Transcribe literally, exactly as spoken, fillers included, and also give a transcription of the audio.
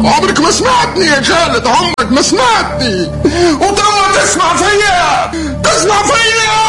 عمرك ما سمعتني يا خالد، عمرك ما سمعتني، وتوا تسمع فيا، تسمع فيا.